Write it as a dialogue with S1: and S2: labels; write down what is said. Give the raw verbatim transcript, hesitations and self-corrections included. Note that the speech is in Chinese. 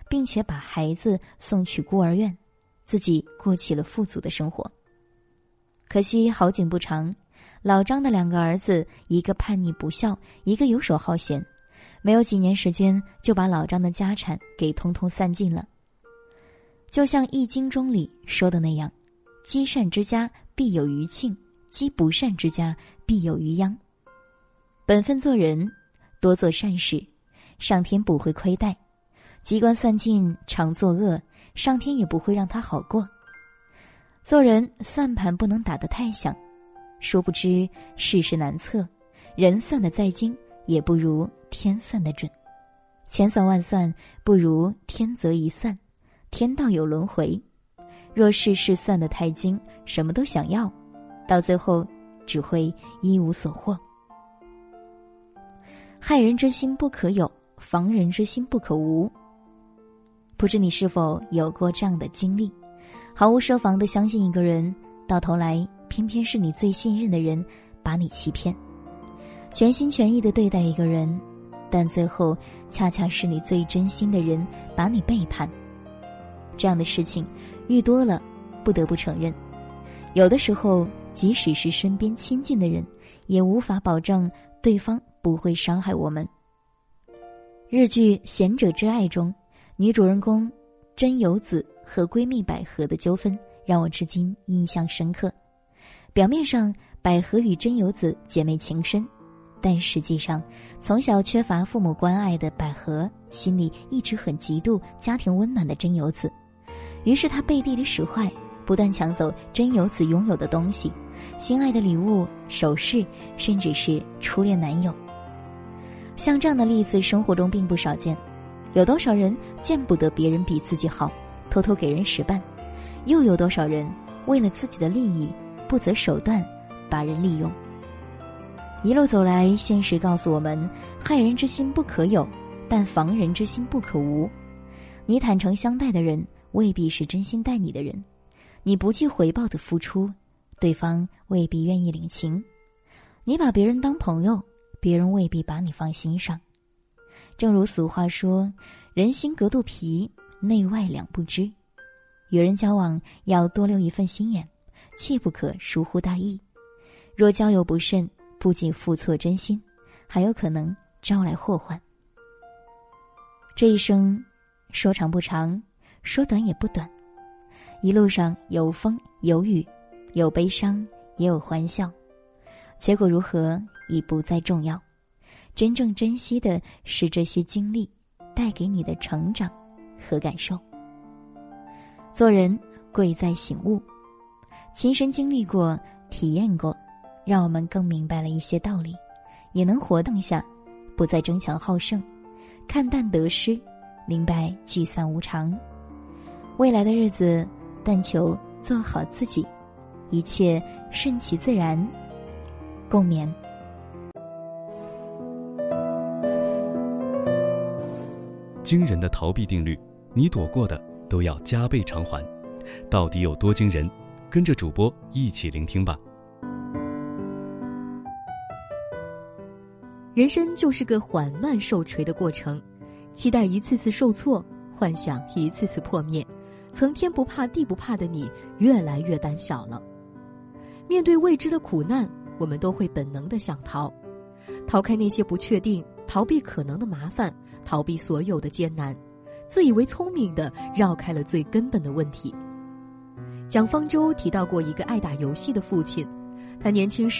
S1: 并且把孩子送去孤儿院，自己过起了富足的生活。可惜好景不长，老张的两个儿子，一个叛逆不孝，一个游手好闲，没有几年时间就把老张的家产给通通散尽了。就像《易经》中里说的那样，积善之家必有余庆，积不善之家必有余殃。本分做人，多做善事，上天不会亏待；机关算尽常作恶，上天也不会让他好过。做人算盘不能打得太响，殊不知世事难测，人算得再精也不如天算得准。千算万算不如天择一算，天道有轮回。若世事算得太精，什么都想要，到最后只会一无所获。害人之心不可有，防人之心不可无。不知你是否有过这样的经历，毫无设防地相信一个人，到头来偏偏是你最信任的人把你欺骗；全心全意地对待一个人，但最后恰恰是你最真心的人把你背叛。这样的事情遇多了，不得不承认，有的时候即使是身边亲近的人，也无法保证对方不会伤害我们。日剧《贤者之爱》中，女主人公真由子和闺蜜百合的纠纷让我至今印象深刻。表面上百合与真由子姐妹情深，但实际上从小缺乏父母关爱的百合心里一直很嫉妒家庭温暖的真由子，于是她背地里使坏，不断抢走真由子拥有的东西，心爱的礼物、首饰，甚至是初恋男友。像这样的例子生活中并不少见，有多少人见不得别人比自己好，偷偷给人使绊，又有多少人为了自己的利益不择手段把人利用。一路走来，现实告诉我们，害人之心不可有，但防人之心不可无。你坦诚相待的人未必是真心待你的人，你不计回报的付出，对方未必愿意领情。你把别人当朋友，别人未必把你放心上。正如俗话说，人心隔肚皮，内外两不知。与人交往要多留一份心眼，切不可疏忽大意。若交友不慎，不仅付错真心，还有可能招来祸患。这一生说长不长，说短也不短，一路上有风有雨，有悲伤也有欢笑，结果如何已不再重要，真正珍惜的是这些经历带给你的成长和感受。做人贵在醒悟，亲身经历过体验过，让我们更明白了一些道理，也能活当下，不再争强好胜，看淡得失，明白聚散无常。未来的日子，但求做好自己，一切顺其自然。共勉。
S2: 惊人的逃避定律，你躲过的都要加倍偿还，到底有多惊人？跟着主播一起聆听吧。
S3: 人生就是个缓慢受锤的过程，期待一次次受挫，幻想一次次破灭，曾天不怕地不怕的你越来越胆小了。面对未知的苦难，我们都会本能地想逃，逃开那些不确定，逃避可能的麻烦，逃避所有的艰难，自以为聪明地绕开了最根本的问题。蒋方舟提到过一个爱打游戏的父亲，他年轻时